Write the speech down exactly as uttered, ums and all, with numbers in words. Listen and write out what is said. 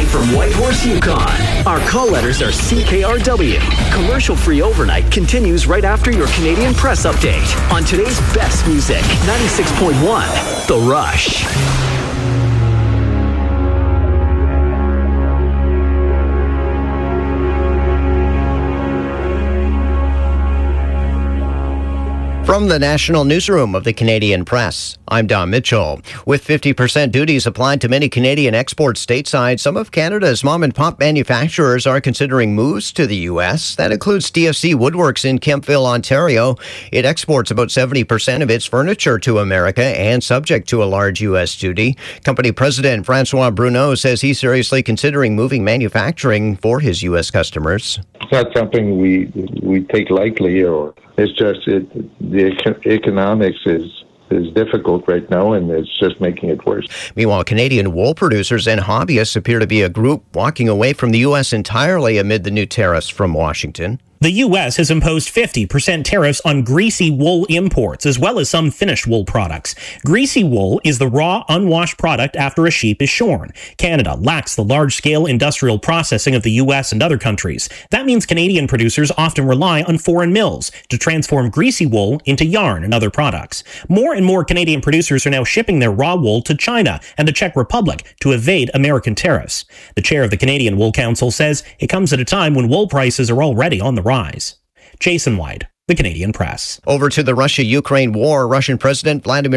from Whitehorse, Yukon. Our call letters are C K R W. Commercial-free overnight continues right after your Canadian Press update on today's best music. ninety-six point one, The Rush. From the National Newsroom of the Canadian Press, I'm Don Mitchell. With fifty percent duties applied to many Canadian exports stateside, some of Canada's mom-and-pop manufacturers are considering moves to the U S. That includes D F C Woodworks in Kemptville, Ontario. It exports about seventy percent of its furniture to America and subject to a large U S duty. Company president Francois Bruneau says he's seriously considering moving manufacturing for his U S customers. It's not something we we take lightly, or it's just it, the economics is is difficult right now, and it's just making it worse. Meanwhile, Canadian wool producers and hobbyists appear to be a group walking away from the U S entirely amid the new tariffs from Washington. The U S has imposed fifty percent tariffs on greasy wool imports, as well as some finished wool products. Greasy wool is the raw, unwashed product after a sheep is shorn. Canada lacks the large-scale industrial processing of the U S and other countries. That means Canadian producers often rely on foreign mills to transform greasy wool into yarn and other products. More and more Canadian producers are now shipping their raw wool to China and the Czech Republic to evade American tariffs. The chair of the Canadian Wool Council says it comes at a time when wool prices are already on the rise. Jason White, The Canadian Press. Over to the Russia-Ukraine war, Russian President Vladimir